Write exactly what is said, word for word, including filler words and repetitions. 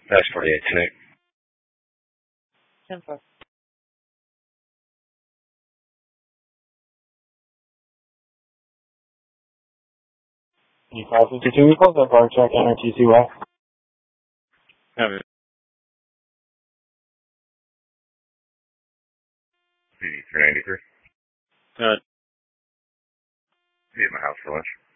That's forty-eight, Nick. ten four. E five fifty-two equals, that bar check, enter T C Y. Have it. three ninety-three. Uh, be at my house for lunch.